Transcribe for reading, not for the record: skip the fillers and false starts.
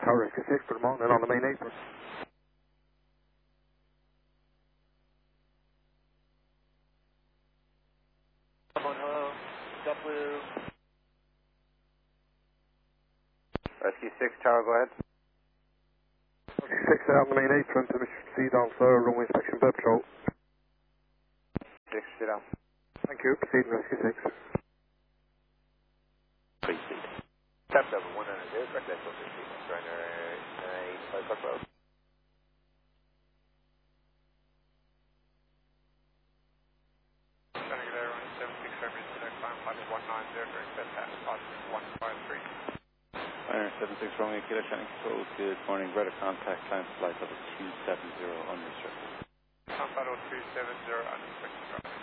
Tower Rescue 6, good morning, on the main apron. Hello, JetBlue. Rescue 6 Tower, go ahead. Rescue 6 out on the main apron, permission to proceed on for runway inspection bird patrol. 6, sit down. Thank you, proceed Rescue 6. Please, please. Tap 7190, correct that 450, surrender 985 Park Road. Trying to get everyone 76 Airman Select Climb Flight 190, correct that pass, positive 153. Liner 76 Romeo Kilo Shining Control, good morning. Radar contact, climb flight level 270 unrestricted. Climb Flight 270, unrestricted.